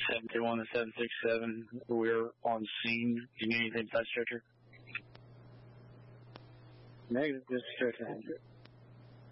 721 to 767, we're on scene. Do you need anything besides stretcher? Negative, just stretcher.